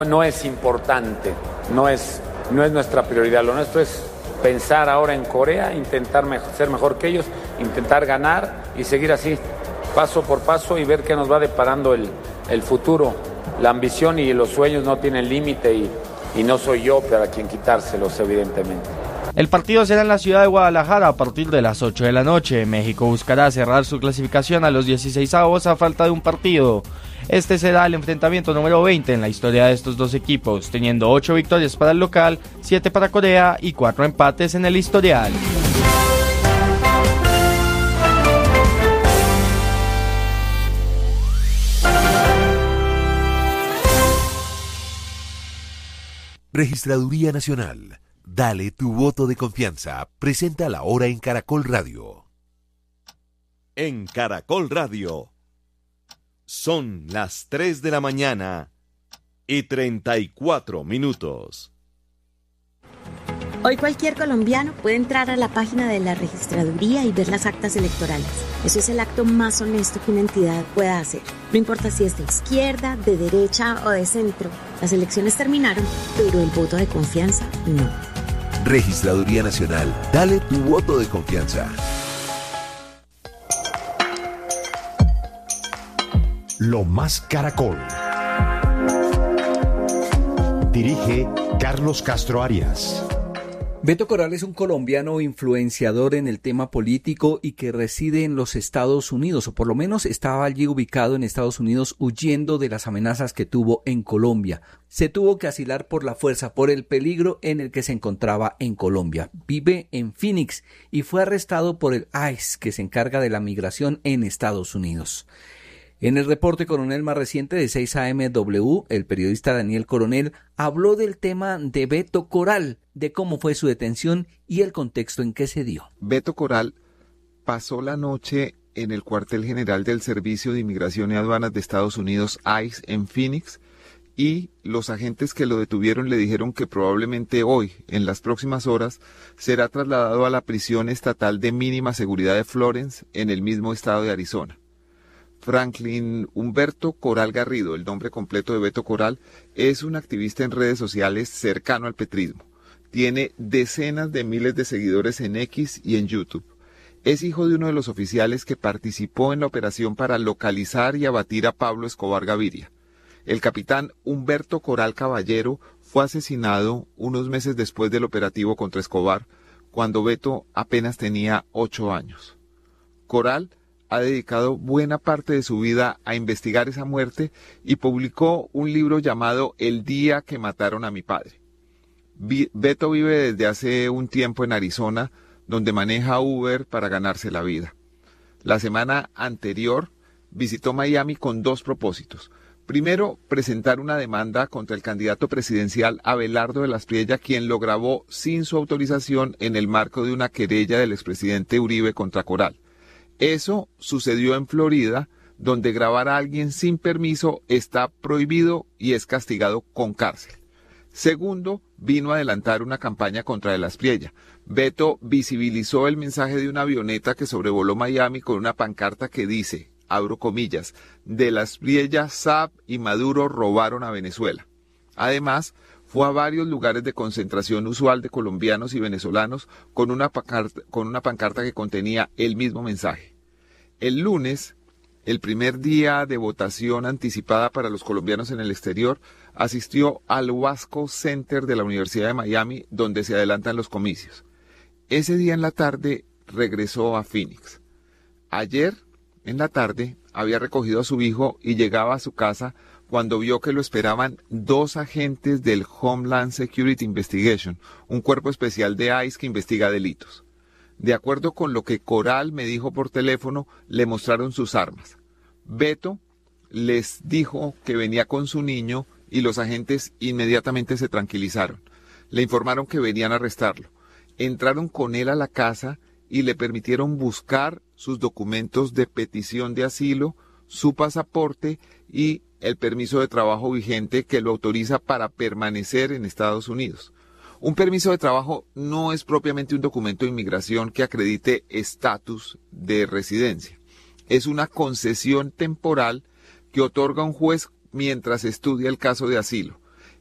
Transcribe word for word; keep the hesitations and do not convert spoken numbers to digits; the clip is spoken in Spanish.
No es importante, no es, no es nuestra prioridad. Lo nuestro es pensar ahora en Corea, intentar mejor, ser mejor que ellos, intentar ganar y seguir así, paso por paso, y ver qué nos va deparando el, el futuro. La ambición y los sueños no tienen límite y, y no soy yo para quien quitárselos, evidentemente. El partido será en la ciudad de Guadalajara a partir de las ocho de la noche. México buscará cerrar su clasificación a los dieciseisavos a falta de un partido. Este será el enfrentamiento número veinte en la historia de estos dos equipos, teniendo ocho victorias para el local, siete para Corea y cuatro empates en el historial. Registraduría Nacional. Dale tu voto de confianza. Presenta la hora en Caracol Radio. En Caracol Radio. Son las tres de la mañana y treinta y cuatro minutos. Hoy cualquier colombiano puede entrar a la página de la registraduría y ver las actas electorales. Eso es el acto más honesto que una entidad pueda hacer. No importa si es de izquierda, de derecha o de centro. Las elecciones terminaron, pero el voto de confianza no. Registraduría Nacional. Dale tu voto de confianza. Lo más Caracol. Dirige Carlos Castro Arias. Beto Coral es un colombiano influenciador en el tema político y que reside en los Estados Unidos, o por lo menos estaba allí ubicado en Estados Unidos huyendo de las amenazas que tuvo en Colombia. Se tuvo que asilar por la fuerza, por el peligro en el que se encontraba en Colombia. Vive en Phoenix y fue arrestado por el ICE, que se encarga de la migración en Estados Unidos. En el reporte coronel más reciente de seis A M W, el periodista Daniel Coronel habló del tema de Beto Coral, de cómo fue su detención y el contexto en que se dio. Beto Coral pasó la noche en el cuartel general del Servicio de Inmigración y Aduanas de Estados Unidos, ICE, en Phoenix, y los agentes que lo detuvieron le dijeron que probablemente hoy, en las próximas horas, será trasladado a la prisión estatal de mínima seguridad de Florence, en el mismo estado de Arizona. Franklin Humberto Coral Garrido, el nombre completo de Beto Coral, es un activista en redes sociales cercano al petrismo. Tiene decenas de miles de seguidores en X y en YouTube. Es hijo de uno de los oficiales que participó en la operación para localizar y abatir a Pablo Escobar Gaviria. El capitán Humberto Coral Caballero fue asesinado unos meses después del operativo contra Escobar, cuando Beto apenas tenía ocho años. Coral ha dedicado buena parte de su vida a investigar esa muerte y publicó un libro llamado El día que mataron a mi padre. Beto vive desde hace un tiempo en Arizona, donde maneja Uber para ganarse la vida. La semana anterior visitó Miami con dos propósitos. Primero, presentar una demanda contra el candidato presidencial Abelardo de las Priella, quien lo grabó sin su autorización en el marco de una querella del expresidente Uribe contra Coral. Eso sucedió en Florida, donde grabar a alguien sin permiso está prohibido y es castigado con cárcel. Segundo, vino a adelantar una campaña contra de las Priella. Beto visibilizó el mensaje de una avioneta que sobrevoló Miami con una pancarta que dice, abro comillas, de las Priella, Saab y Maduro robaron a Venezuela. Además, fue a varios lugares de concentración usual de colombianos y venezolanos con una pancarta, con una pancarta que contenía el mismo mensaje. El lunes, el primer día de votación anticipada para los colombianos en el exterior, asistió al Wasco Center de la Universidad de Miami, donde se adelantan los comicios. Ese día en la tarde regresó a Phoenix. Ayer, en la tarde, había recogido a su hijo y llegaba a su casa cuando vio que lo esperaban dos agentes del Homeland Security Investigation, un cuerpo especial de ICE que investiga delitos. De acuerdo con lo que Coral me dijo por teléfono, le mostraron sus armas. Beto les dijo que venía con su niño y los agentes inmediatamente se tranquilizaron. Le informaron que venían a arrestarlo. Entraron con él a la casa y le permitieron buscar sus documentos de petición de asilo, su pasaporte y el permiso de trabajo vigente que lo autoriza para permanecer en Estados Unidos. Un permiso de trabajo no es propiamente un documento de inmigración que acredite estatus de residencia. Es una concesión temporal que otorga un juez mientras estudia el caso de asilo.